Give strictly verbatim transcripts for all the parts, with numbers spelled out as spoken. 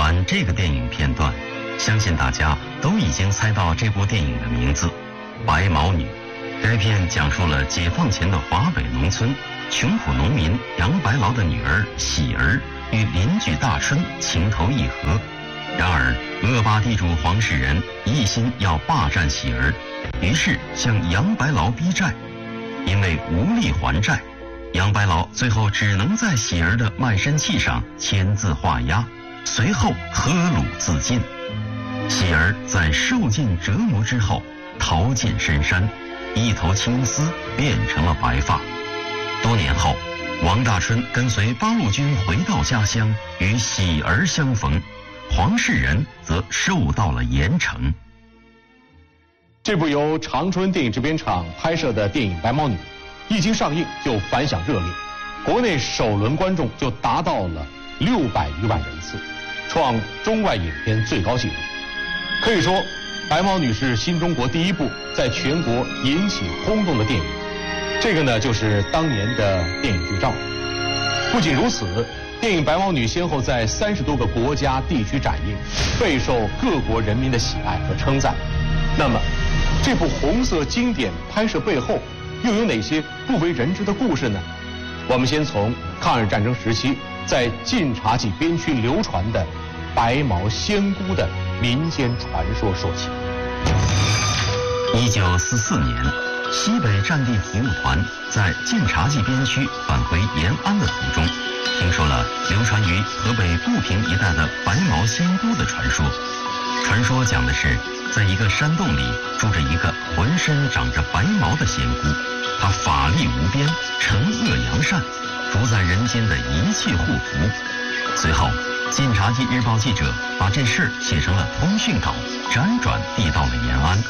看这个电影片段，相信大家都已经猜到这部电影的名字《白毛女》。该片讲述了解放前的华北农村，穷苦农民杨白劳的女儿喜儿与邻居大春情投意合。然而，恶霸地主黄世仁一心要霸占喜儿，于是向杨白劳逼债。因为无力还债，杨白劳最后只能在喜儿的卖身契上签字画押，随后喝虏自尽。喜儿在受尽折磨之后逃进深山，一头青丝变成了白发。多年后，王大春跟随八路军回到家乡，与喜儿相逢，黄世仁则受到了严惩。 这部由长春电影制片厂拍摄的电影《白毛女》，一经上映就反响热烈，国内首轮观众就达到了六百余万人次，创中外影片最高纪录。可以说，《白毛女》是新中国第一部在全国引起轰动的电影。这个呢，就是当年的电影剧照。不仅如此，电影《白毛女》先后在三十多个国家地区展映，备受各国人民的喜爱和称赞。那么，这部红色经典拍摄背后又有哪些不为人知的故事呢？我们先从抗日战争时期在晋察冀边区流传的白毛仙姑的民间传说说起。 一九四四年，西北战地服务团在晋察冀边区返回延安的途中，听说了流传于河北固平一带的白毛仙姑的传说。传说讲的是，在一个山洞里住着一个浑身长着白毛的仙姑，她法力无边，惩恶扬善，主宰人间的一切祸福。随后，晋察冀日报记者把这事儿写成了通讯稿，辗转递到了延安。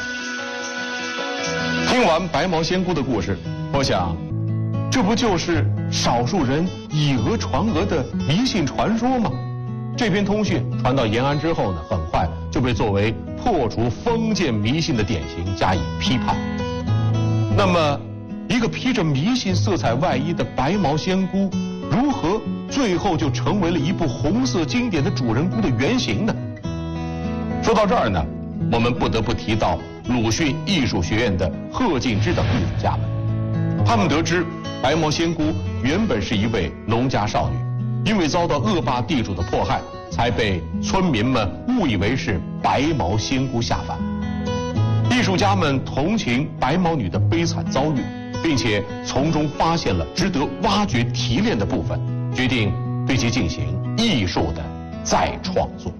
听完白毛仙姑的故事，我想，这不就是少数人以讹传讹的迷信传说吗？这篇通讯传到延安之后呢，很快就被作为破除封建迷信的典型加以批判。那么，一个披着迷信色彩外衣的白毛仙姑，如何最后就成为了一部红色经典的主人公的原型呢？说到这儿呢，我们不得不提到鲁迅艺术学院的贺敬之等艺术家们。他们得知白毛仙姑原本是一位农家少女，因为遭到恶霸地主的迫害，才被村民们误以为是白毛仙姑下凡。艺术家们同情白毛女的悲惨遭遇，并且从中发现了值得挖掘提炼的部分，决定对其进行艺术的再创作。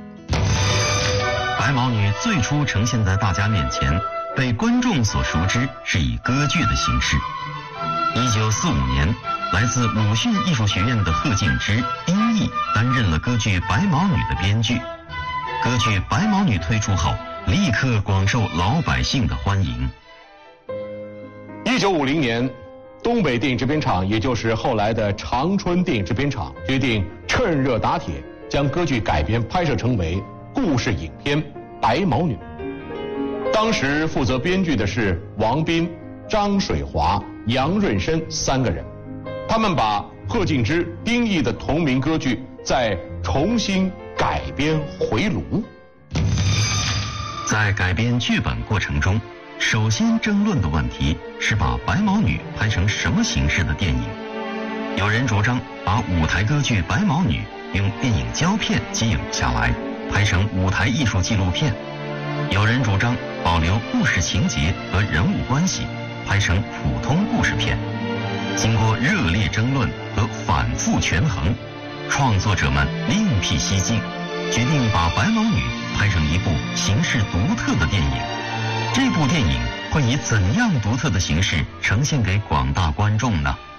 白毛女最初呈现在大家面前，被观众所熟知是以歌剧的形式。一九四五年，来自鲁迅艺术学院的贺敬之、丁毅担任了歌剧《白毛女》的编剧。歌剧《白毛女》推出后，立刻广受老百姓的欢迎。 一九五零年，东北电影制片厂，也就是后来的长春电影制片厂，决定趁热打铁，将歌剧改编拍摄成为故事影片《白毛女》。当时负责编剧的是王斌、张水华、杨润生三个人，他们把贺敬之、丁毅的同名歌剧再重新改编回炉。 在改编剧本过程中，首先争论的问题是把《白毛女》拍成什么形式的电影。有人主张把舞台歌剧《白毛女》用电影胶片基影下来，拍成舞台艺术纪录片；有人主张保留故事情节和人物关系，拍成普通故事片。经过热烈争论和反复权衡，创作者们另辟蹊径，决定把《白毛女》拍成一部形式独特的电影。这部电影会以怎样独特的形式呈现给广大观众呢？